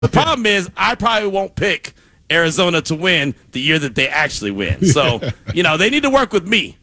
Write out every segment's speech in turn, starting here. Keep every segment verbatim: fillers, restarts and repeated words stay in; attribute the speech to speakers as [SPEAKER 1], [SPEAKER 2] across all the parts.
[SPEAKER 1] The problem is I probably won't pick Arizona to win the year that they actually win. So, you know, they need to work with me.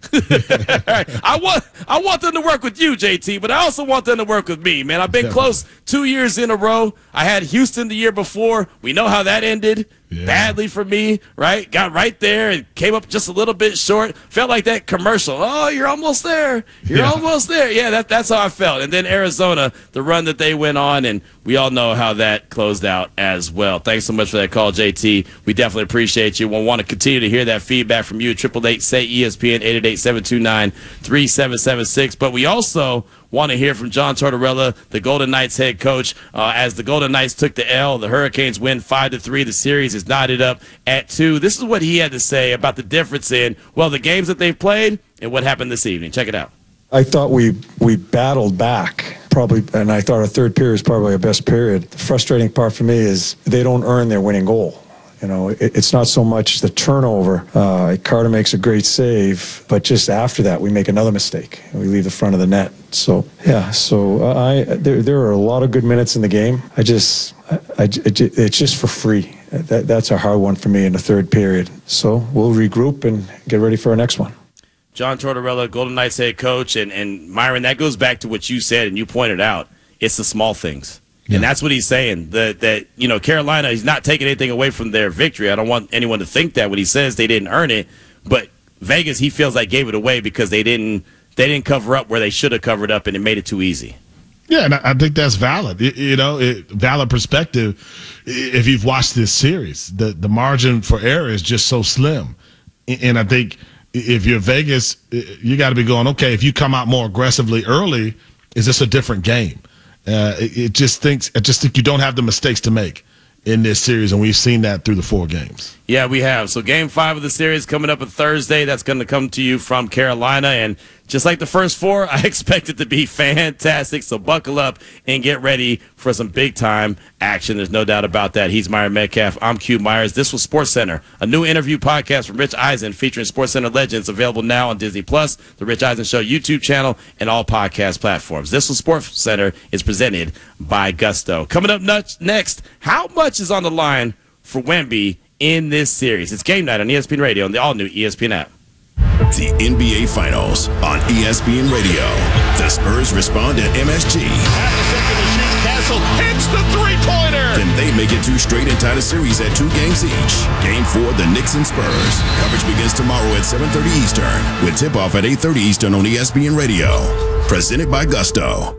[SPEAKER 1] I want I want them to work with you, J T, but I also want them to work with me, man. I've been Definitely. close two years in a row. I had Houston the year before. We know how that ended. Yeah. Badly for me, right? Got right there and came up just a little bit short. Felt like that commercial. Oh, you're almost there. You're yeah. almost there. Yeah, that, that's how I felt. And then Arizona, the run that they went on, and we all know how that closed out as well. Thanks so much for that call, J T. We definitely appreciate you. We'll want to continue to hear that feedback from you. Triple eight say E S P N, eight eight eight, seven two nine, three seven seven six. But we also want to hear from John Tortorella, the Golden Knights head coach. Uh, as the Golden Knights took the L, the Hurricanes win five to three. The series is knotted up at two. This is what he had to say about the difference in, well, the games that they've played and what happened this evening. Check it out.
[SPEAKER 2] I thought we we battled back, probably, and I thought our third period was probably our best period. The frustrating part for me is they don't earn their winning goal. You know, it, it's not so much the turnover. Uh, Carter makes a great save, but just after that, we make another mistake. And we leave the front of the net. So, yeah, so I there, there are a lot of good minutes in the game. I just, I, I, it, it's just for free. That, that's a hard one for me in the third period. So we'll regroup and get ready for our next one.
[SPEAKER 1] John Tortorella, Golden Knights head coach, and, and Myron, that goes back to what you said and you pointed out. It's the small things. Yeah. And that's what he's saying, that, that, you know, Carolina, he's not taking anything away from their victory. I don't want anyone to think that when he says they didn't earn it. But Vegas, he feels like gave it away because they didn't they didn't cover up where they should have covered up, and it made it too easy.
[SPEAKER 3] Yeah, and I think that's valid. You know, it, valid perspective if you've watched this series. The, the margin for error is just so slim. And I think if you're Vegas, you got to be going, okay, if you come out more aggressively early, is this a different game? Uh, it, it just thinks, I just think you don't have the mistakes to make in this series, and we've seen that through the four games.
[SPEAKER 1] Yeah, we have. So game five of the series coming up on Thursday. That's going to come to you from Carolina, and just like the first four, I expect it to be fantastic. So buckle up and get ready for some big-time action. There's no doubt about that. He's Myron Metcalf. I'm Q Myers. This was SportsCenter, a new interview podcast from Rich Eisen featuring SportsCenter legends, available now on Disney Plus, the Rich Eisen Show YouTube channel, and all podcast platforms. This was SportsCenter is presented by Gusto. Coming up next, how much is on the line for Wemby in this series? It's game night on E S P N Radio and the all-new E S P N app.
[SPEAKER 4] The N B A Finals on E S P N Radio. The Spurs respond to M S G.
[SPEAKER 5] Half a second to shoot. Castle hits the three-pointer.
[SPEAKER 4] Then they make it two straight and tie the series at two games each. Game four, the Knicks and Spurs. Coverage begins tomorrow at seven thirty Eastern with tip-off at eight thirty Eastern on E S P N Radio. Presented by Gusto.